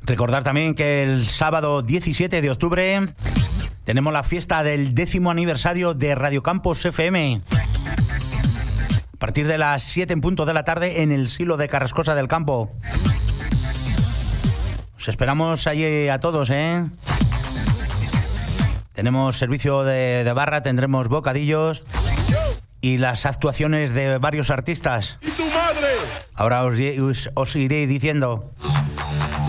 Recordar también que el sábado 17 de octubre tenemos la fiesta del 10º aniversario de Radio Campos FM. A partir de las 7 en punto de la tarde en el Silo de Carrascosa del Campo. Os esperamos allí a todos, ¿eh? Tenemos servicio de barra, tendremos bocadillos y las actuaciones de varios artistas. ¡Y tu madre! Ahora os iré diciendo.